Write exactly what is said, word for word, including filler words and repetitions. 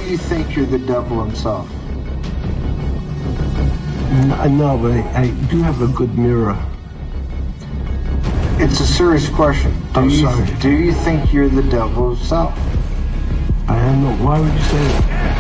you think you're the devil himself? N- No, but I, I do have a good mirror. It's a serious question. Do I'm you, sorry. Do you think you're the devil himself? I don't know. Why would you say that?